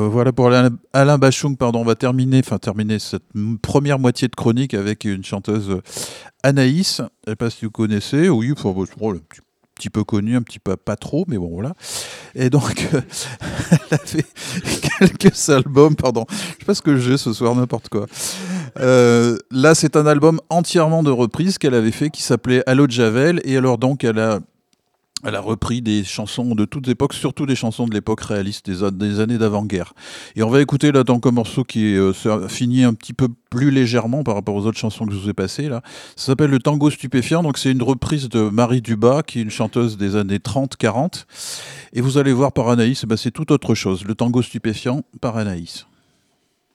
Voilà pour Alain Bachung, pardon. On va terminer cette première moitié de chronique avec une chanteuse Anaïs. Je ne sais pas si vous connaissez. Oui, enfin, bon, un petit peu connue, un petit peu pas trop, mais bon voilà. Et donc, elle a fait quelques albums, pardon. Je sais pas ce que j'ai ce soir, n'importe quoi. Là, c'est un album entièrement de reprises qu'elle avait fait qui s'appelait Allo Javel. Et alors donc, elle a repris des chansons de toutes époques, surtout des chansons de l'époque réaliste, des années d'avant-guerre. Et on va écouter là donc un morceau qui finit un petit peu plus légèrement par rapport aux autres chansons que je vous ai passées là. Ça s'appelle le Tango Stupéfiant, donc c'est une reprise de Marie Dubas, qui est une chanteuse des années 30-40. Et vous allez voir par Anaïs, c'est tout autre chose. Le Tango Stupéfiant par Anaïs.